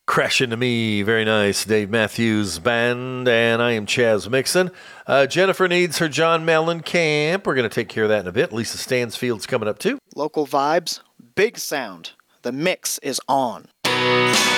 Crash Into Me, very nice. Dave Matthews Band, and I am Chaz Mixon. Jennifer needs her John Mellencamp. We're going to take care of that in a bit. Lisa Stansfield's coming up too. Local vibes, big sound. The mix is on.